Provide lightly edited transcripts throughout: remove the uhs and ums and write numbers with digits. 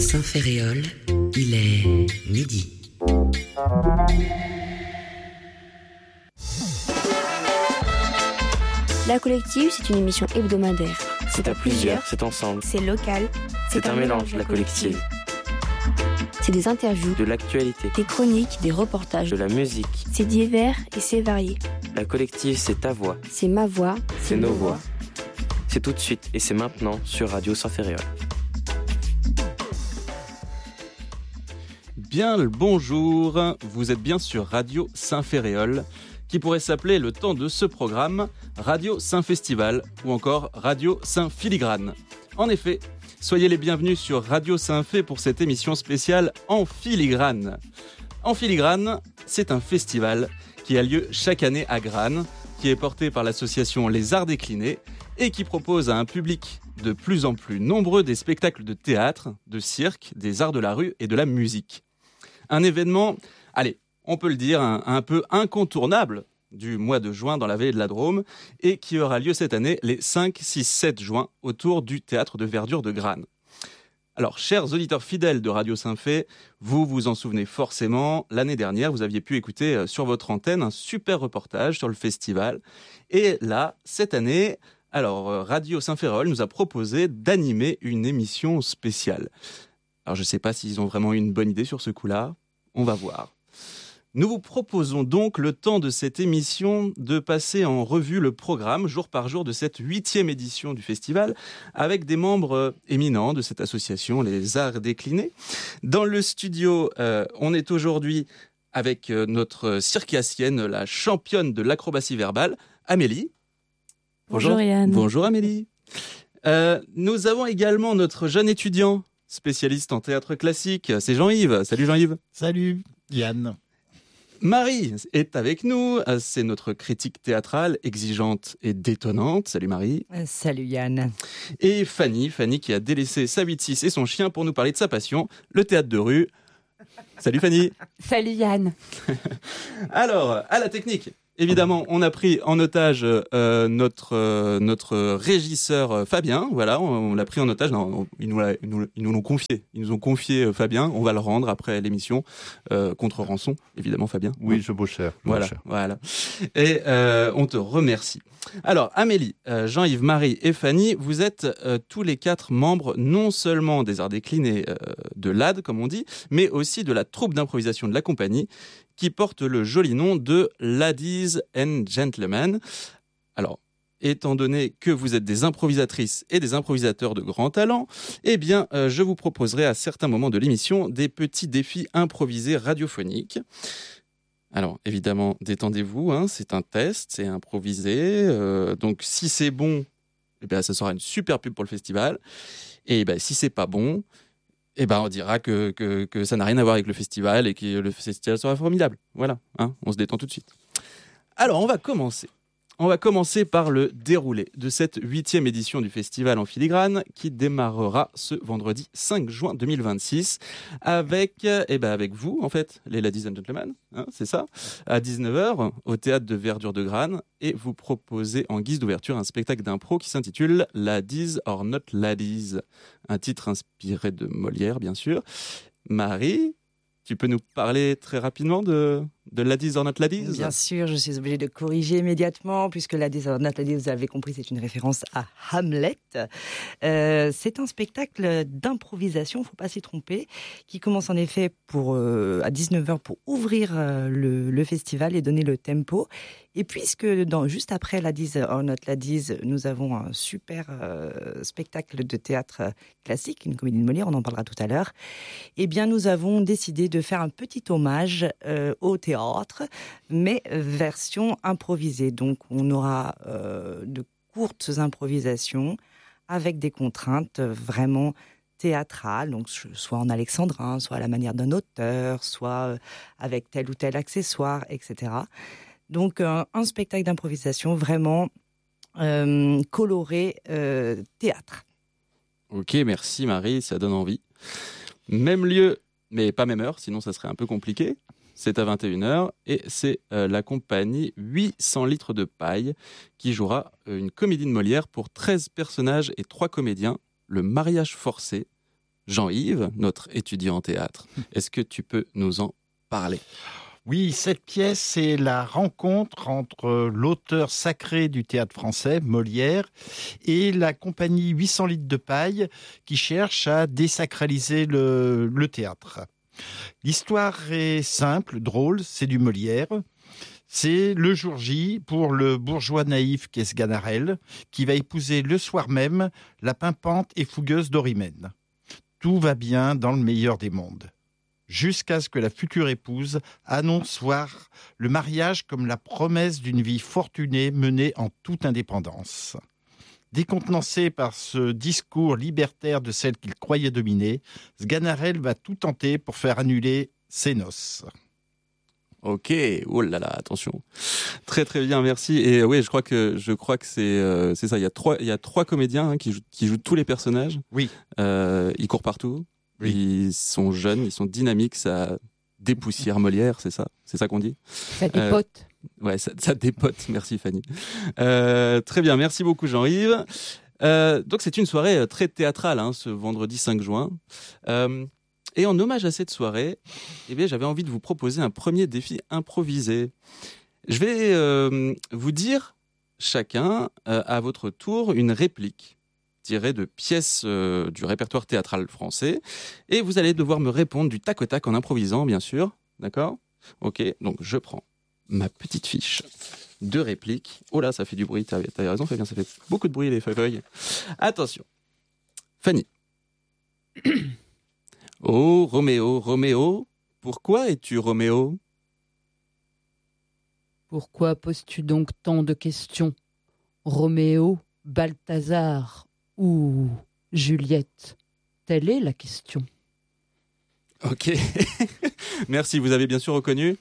Saint-Ferréol, il est midi. La Collective, c'est une émission hebdomadaire. C'est à plusieurs, c'est ensemble. C'est local. C'est un mélange, la Collective. C'est des interviews, De l'actualité, des chroniques, des reportages. de la musique. C'est divers et c'est varié. La Collective, c'est ta voix, C'est ma voix, c'est nos voix. C'est tout de suite et c'est maintenant sur Radio Saint-Ferréol. Bien le bonjour, vous êtes bien sur Radio Saint-Ferréol, qui pourrait s'appeler le temps de ce programme Radio Saint-Festival ou encore Radio Saint-Filigrane. En effet, soyez les bienvenus sur Radio Saint-Fé pour cette émission spéciale En Filigrane. En Filigrane, c'est un festival qui a lieu chaque année à Grane, qui est porté par l'association Les Arts Déclinés et qui propose à un public de plus en plus nombreux des spectacles de théâtre, de cirque, des arts de la rue et de la musique. Un événement, allez, on peut le dire, un peu incontournable du mois de juin dans la vallée de la Drôme et qui aura lieu cette année les 5, 6, 7 juin autour du théâtre de verdure de Grane. Alors, chers auditeurs fidèles de Radio Saint-Fé, vous vous en souvenez forcément, l'année dernière, vous aviez pu écouter sur votre antenne un super reportage sur le festival. Et là, cette année, alors Radio Saint-Ferréol nous a proposé d'animer une émission spéciale. Alors, je ne sais pas s'ils ont vraiment eu une bonne idée sur ce coup-là, on va voir. Nous vous proposons donc, le temps de cette émission, de passer en revue le programme jour par jour de cette 8e édition du festival avec des membres éminents de cette association, les Arts Déclinés. Dans le studio, on est aujourd'hui avec notre circassienne, la championne de l'acrobatie verbale, Amélie. Bonjour Yann. Bonjour Amélie. Nous avons également notre jeune étudiant, spécialiste en théâtre classique, c'est Jean-Yves. Salut Jean-Yves. Salut Yann. Marie est avec nous, c'est notre critique théâtrale exigeante et détonnante. Salut Marie. Salut Yann. Et Fanny qui a délaissé sa 8-6 et son chien pour nous parler de sa passion, le théâtre de rue. Salut Fanny. Salut Yann. Alors, à la technique. Évidemment, on a pris en otage notre régisseur Fabien. Voilà, on l'a pris en otage. Non, ils nous l'ont confié. Ils nous ont confié Fabien. On va le rendre après l'émission contre rançon, évidemment Fabien. Oui, je beau cher. Voilà. Et on te remercie. Alors Amélie, Jean-Yves, Marie et Fanny, vous êtes tous les 4 membres non seulement des Arts Déclinés de l'AD, comme on dit, mais aussi de la troupe d'improvisation de la compagnie, qui porte le joli nom de Ladies and Gentlemen. Alors, étant donné que vous êtes des improvisatrices et des improvisateurs de grand talent, eh bien, je vous proposerai à certains moments de l'émission des petits défis improvisés radiophoniques. Alors, évidemment, détendez-vous, hein, c'est un test, c'est improvisé. Donc, si c'est bon, eh bien, ça sera une super pub pour le festival. Et ben, si c'est pas bon, eh ben, on dira que ça n'a rien à voir avec le festival et que le festival sera formidable. Voilà, hein, on se détend tout de suite. Alors, on va commencer. On va commencer par le déroulé de cette 8e édition du festival en filigrane qui démarrera ce vendredi 5 juin 2026 avec vous, en fait, les Ladies and Gentlemen, hein, c'est ça, à 19h au théâtre de verdure de Grane, et vous proposez en guise d'ouverture un spectacle d'impro qui s'intitule Ladies or Not Ladies, un titre inspiré de Molière, bien sûr. Marie, tu peux nous parler très rapidement de Ladies or Not Ladies ? Bien sûr, je suis obligée de corriger immédiatement, puisque Ladies or Not Ladies, vous avez compris, c'est une référence à Hamlet. C'est un spectacle d'improvisation, il ne faut pas s'y tromper, qui commence en effet à 19h pour ouvrir le festival et donner le tempo. Et puisque juste après Ladies or Not Ladies, nous avons un super spectacle de théâtre classique, une comédie de Molière, on en parlera tout à l'heure, eh bien nous avons décidé de faire un petit hommage au théâtre, mais version improvisée. Donc on aura de courtes improvisations avec des contraintes vraiment théâtrales, donc soit en alexandrin, soit à la manière d'un auteur, soit avec tel ou tel accessoire, etc. Donc un spectacle d'improvisation vraiment coloré théâtre. Ok, merci Marie, ça donne envie. Même lieu, mais pas même heure, sinon ça serait un peu compliqué. C'est à 21h et c'est la compagnie 800 litres de paille qui jouera une comédie de Molière pour 13 personnages et 3 comédiens, Le mariage forcé, Jean-Yves, notre étudiant en théâtre. Est-ce que tu peux nous en parler ? Oui, cette pièce, c'est la rencontre entre l'auteur sacré du théâtre français, Molière, et la compagnie 800 litres de paille qui cherche à désacraliser le théâtre. L'histoire est simple, drôle, c'est du Molière. C'est le jour J pour le bourgeois naïf qu'est Sganarelle, qui va épouser le soir même la pimpante et fougueuse Dorimène. Tout va bien dans le meilleur des mondes. Jusqu'à ce que la future épouse annonce voir le mariage comme la promesse d'une vie fortunée menée en toute indépendance. Décontenancé par ce discours libertaire de celle qu'il croyait dominer, Sganarelle va tout tenter pour faire annuler ses noces. Ok, oh là là, attention. Très très bien, merci. Et oui, je crois que c'est ça. Il y a trois comédiens qui jouent tous les personnages. Oui. Ils courent partout. Oui. Ils sont jeunes, ils sont dynamiques, ça dépoussière Molière, c'est ça qu'on dit. Ça dépote. Ouais, ça dépote. Merci Fanny. Très bien, merci beaucoup Jean-Yves. Donc c'est une soirée très théâtrale, ce vendredi 5 juin. Et en hommage à cette soirée, j'avais envie de vous proposer un premier défi improvisé. Je vais vous dire chacun à votre tour une réplique tirée de pièces du répertoire théâtral français, et vous allez devoir me répondre du tac au tac en improvisant, bien sûr. D'accord ? Ok, donc je prends ma petite fiche de répliques. Oh là, ça fait du bruit, t'as raison Fabien, ça fait beaucoup de bruit les feuilles. Attention. Fanny. Oh, Roméo, Roméo, pourquoi es-tu Roméo ? Pourquoi poses-tu donc tant de questions ? Roméo, Balthazar ou Juliette ? Telle est la question. Ok. Merci, vous avez bien sûr reconnu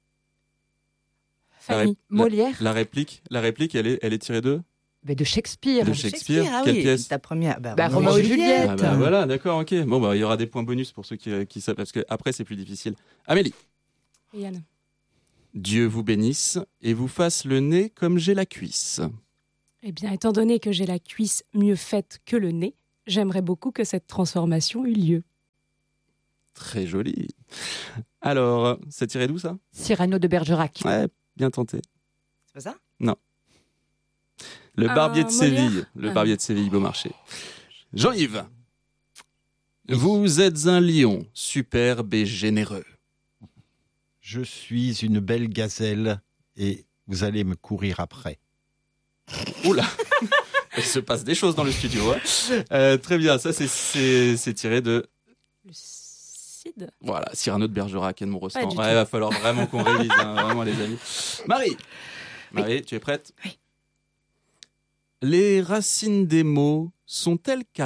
Fanny, Molière. La réplique, elle est tirée de De Shakespeare. De Shakespeare. Quelle pièce ? Ta première. Roméo et Juliette. Voilà, d'accord, ok. Bon, il y aura des points bonus pour ceux qui savent, parce que après c'est plus difficile. Amélie. Yann. Dieu vous bénisse et vous fasse le nez comme j'ai la cuisse. Eh bien, étant donné que j'ai la cuisse mieux faite que le nez, j'aimerais beaucoup que cette transformation eût lieu. Très joli. Alors, c'est tiré d'où ça ? Cyrano de Bergerac. Ouais, bien tenté. C'est pas ça ? Non. Le Barbier de Molière. Séville. Le Barbier de Séville, Beaumarchais. Jean-Yves. Vous êtes un lion, superbe et généreux. Je suis une belle gazelle et vous allez me courir après. Oula. Il se passe des choses dans le studio. Très bien, ça c'est tiré de... Le Cid. Voilà, Cyrano de Bergerac, Anne Morostan. Pas du tout. Il va falloir vraiment qu'on révise, vraiment les amis. Marie, tu es prête ? Oui. Les racines des mots sont-elles carrées ?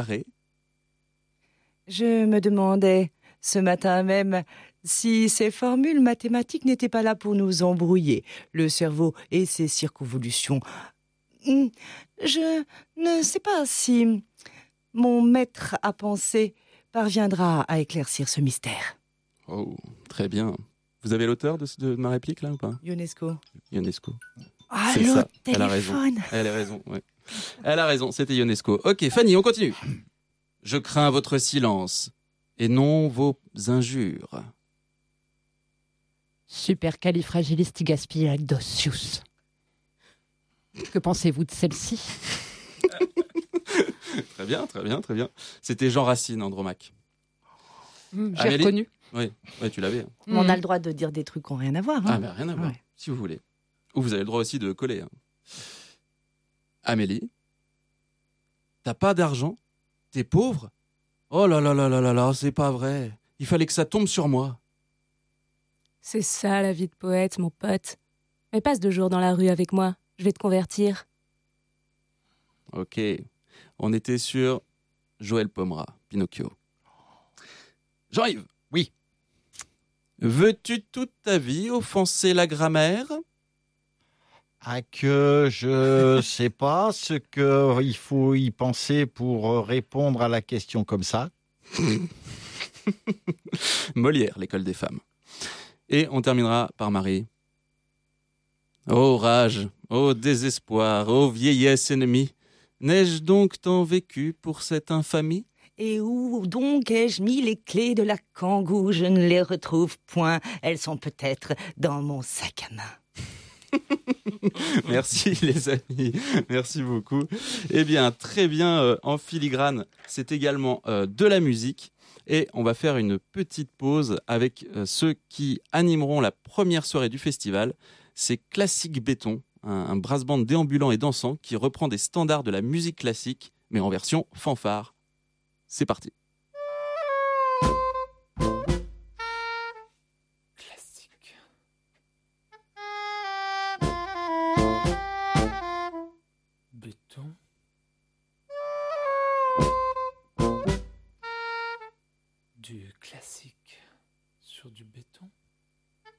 Je me demandais ce matin même si ces formules mathématiques n'étaient pas là pour nous embrouiller, le cerveau et ses circonvolutions. Je ne sais pas si mon maître à penser parviendra à éclaircir ce mystère. Oh, très bien. Vous avez l'auteur de ma réplique là ou pas ? Ionesco. Ionesco. Ah, C'est ça, le elle a raison. téléphone. Elle a raison, ouais. Elle a raison, c'était Ionesco. Ok, Fanny, on continue. Je crains votre silence et non vos injures. Supercalifragilisticexpialidocious. Que pensez-vous de celle-ci ? Très bien, très bien, très bien. C'était Jean Racine, Andromaque. J'ai Amélie ? reconnu. Oui, tu l'avais. On a le droit de dire des trucs qui n'ont rien à voir. Ah, mais rien à voir, Ouais. si vous voulez. Ou vous avez le droit aussi de coller. Amélie, t'as pas d'argent ? T'es pauvre ? Oh là là là là là là, c'est pas vrai. Il fallait que ça tombe sur moi. C'est ça la vie de poète, mon pote. Mais passe 2 jours dans la rue avec moi, je vais te convertir. Ok, on était sur Joël Pomera, Pinocchio. Jean-Yves. Oui. Veux-tu toute ta vie offenser la grammaire ? Ah, que je sais pas ce qu'il faut y penser pour répondre à la question comme ça. Molière, l'école des femmes. Et on terminera par Marie. Ô rage, ô désespoir, ô vieillesse ennemie, n'ai-je donc tant vécu pour cette infamie ? Et où donc ai-je mis les clés de la Kangoo? Je ne les retrouve point. Elles sont peut-être dans mon sac à main. Merci les amis, merci beaucoup. Eh bien, très bien, en filigrane, c'est également de la musique. Et on va faire une petite pause avec ceux qui animeront la première soirée du festival. C'est Classique Béton, un brass band déambulant et dansant qui reprend des standards de la musique classique, mais en version fanfare. C'est parti. Classique.